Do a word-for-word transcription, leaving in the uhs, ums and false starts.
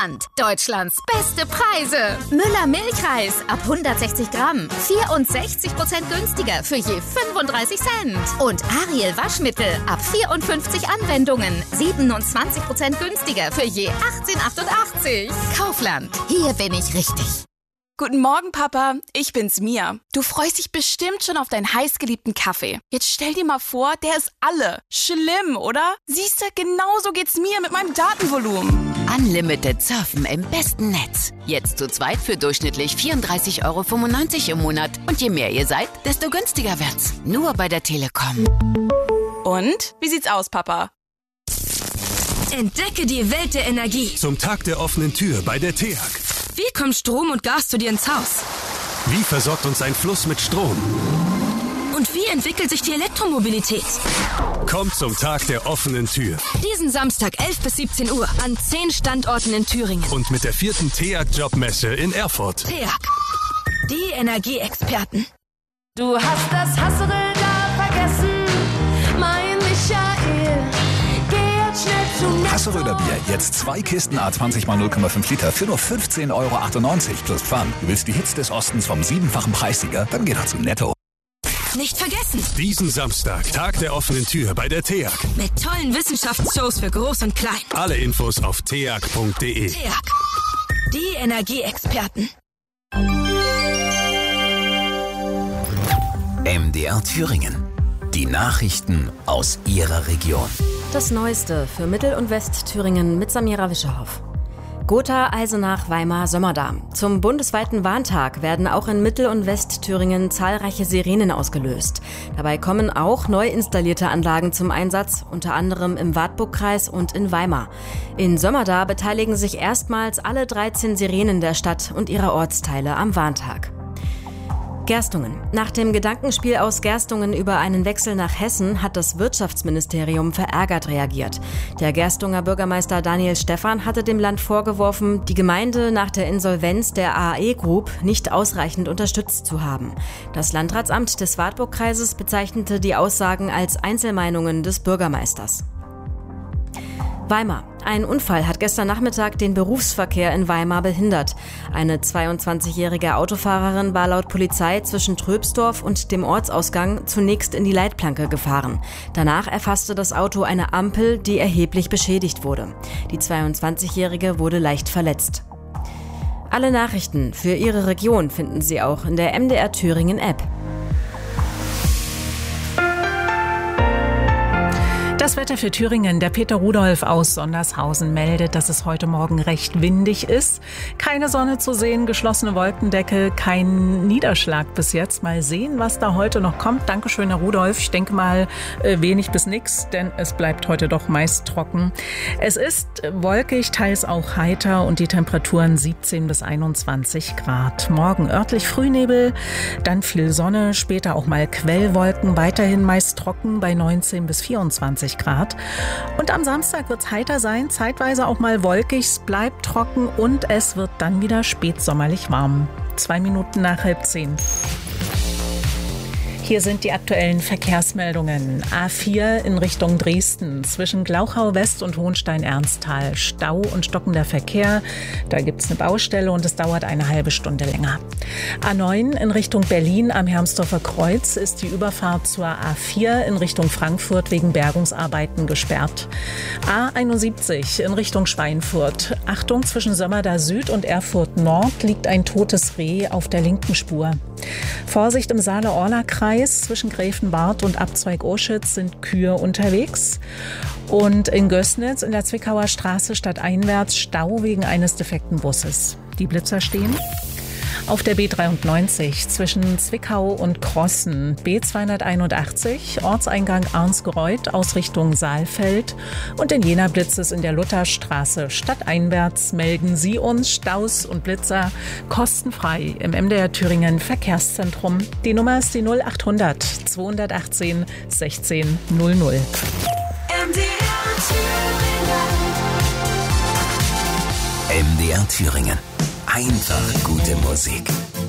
Kaufland. Deutschlands beste Preise. Müller Milchreis ab hundertsechzig Gramm. vierundsechzig Prozent günstiger für je fünfunddreißig Cent. Und Ariel Waschmittel ab vierundfünfzig Anwendungen. siebenundzwanzig Prozent günstiger für je achtzehn achtundachtzig. Kaufland. Hier bin ich richtig. Guten Morgen, Papa. Ich bin's, Mia. Du freust dich bestimmt schon auf deinen heißgeliebten Kaffee. Jetzt stell dir mal vor, der ist alle. Schlimm, oder? Siehst du, genauso geht's mir mit meinem Datenvolumen. Unlimited surfen im besten Netz. Jetzt zu zweit für durchschnittlich vierunddreißig Euro fünfundneunzig im Monat. Und je mehr ihr seid, desto günstiger wird's. Nur bei der Telekom. Und? Wie sieht's aus, Papa? Entdecke die Welt der Energie. Zum Tag der offenen Tür bei der T E A G. Wie kommt Strom und Gas zu dir ins Haus? Wie versorgt uns ein Fluss mit Strom? Und wie entwickelt sich die Elektromobilität? Kommt zum Tag der offenen Tür. Diesen Samstag elf bis siebzehn Uhr an zehn Standorten in Thüringen. Und mit der vierten T E A G Jobmesse in Erfurt. T E A G. Die Energieexperten. Du hast das Hassel da vergessen, mein Michael. Geh jetzt schnell zu Netto. Hasseröder Bier, jetzt zwei Kisten A zwanzig mal null Komma fünf Liter für nur fünfzehn Euro achtundneunzig plus Pfand. Du willst die Hits des Ostens vom siebenfachen Preissieger? Dann geh doch zu Netto. Nicht vergessen. Diesen Samstag, Tag der offenen Tür bei der T E A G. Mit tollen Wissenschaftsshows für Groß und Klein. Alle Infos auf t a g punkt d e. T E A G. Die Energieexperten. M D R Thüringen. Die Nachrichten aus Ihrer Region. Das Neueste für Mittel- und Westthüringen mit Samira Wischerhoff. Gotha, Eisenach, Weimar, Sömmerda. Zum bundesweiten Warntag werden auch in Mittel- und Westthüringen zahlreiche Sirenen ausgelöst. Dabei kommen auch neu installierte Anlagen zum Einsatz, unter anderem im Wartburgkreis und in Weimar. In Sömmerda beteiligen sich erstmals alle dreizehn Sirenen der Stadt und ihrer Ortsteile am Warntag. Gerstungen. Nach dem Gedankenspiel aus Gerstungen über einen Wechsel nach Hessen hat das Wirtschaftsministerium verärgert reagiert. Der Gerstunger Bürgermeister Daniel Stephan hatte dem Land vorgeworfen, die Gemeinde nach der Insolvenz der A E Group nicht ausreichend unterstützt zu haben. Das Landratsamt des Wartburgkreises bezeichnete die Aussagen als Einzelmeinungen des Bürgermeisters. Weimar. Ein Unfall hat gestern Nachmittag den Berufsverkehr in Weimar behindert. Eine zweiundzwanzigjährige Autofahrerin war laut Polizei zwischen Tröbsdorf und dem Ortsausgang zunächst in die Leitplanke gefahren. Danach erfasste das Auto eine Ampel, die erheblich beschädigt wurde. Die zweiundzwanzigjährige wurde leicht verletzt. Alle Nachrichten für Ihre Region finden Sie auch in der M D R Thüringen App. Das Wetter für Thüringen. Der Peter Rudolph aus Sondershausen meldet, dass es heute Morgen recht windig ist. Keine Sonne zu sehen, geschlossene Wolkendecke, kein Niederschlag bis jetzt. Mal sehen, was da heute noch kommt. Dankeschön, Herr Rudolph. Ich denke mal wenig bis nix, denn es bleibt heute doch meist trocken. Es ist wolkig, teils auch heiter und die Temperaturen siebzehn bis einundzwanzig Grad. Morgen örtlich Frühnebel, dann viel Sonne, später auch mal Quellwolken, weiterhin meist trocken bei neunzehn bis vierundzwanzig Grad. Und am Samstag wird es heiter sein, zeitweise auch mal wolkig, es bleibt trocken und es wird dann wieder spätsommerlich warm. Zwei Minuten nach halb zehn. Hier sind die aktuellen Verkehrsmeldungen. A vier in Richtung Dresden zwischen Glauchau West und Hohenstein-Ernsthal. Stau und stockender Verkehr. Da gibt es eine Baustelle und es dauert eine halbe Stunde länger. A neun in Richtung Berlin am Hermsdorfer Kreuz ist die Überfahrt zur A vier in Richtung Frankfurt wegen Bergungsarbeiten gesperrt. A einundsiebzig in Richtung Schweinfurt. Achtung, zwischen Sömmerda Süd und Erfurt Nord liegt ein totes Reh auf der linken Spur. Vorsicht im Saale-Orla-Kreis. Zwischen Gräfenbart und Abzweig Oschütz sind Kühe unterwegs. Und in Gößnitz in der Zwickauer Straße stadteinwärts Stau wegen eines defekten Busses. Die Blitzer stehen. Auf der B dreiundneunzig zwischen Zwickau und Krossen, B zweihunderteinundachtzig, Ortseingang Arnsgereuth aus Richtung Saalfeld und in Jena blitzt es in der Lutherstraße stadteinwärts. Melden Sie uns Staus und Blitzer kostenfrei im M D R Thüringen Verkehrszentrum. Die Nummer ist die null achthundert zweihundertachtzehn sechzehn null null. M D R Thüringen. M D R Thüringen. Einfach gute Musik.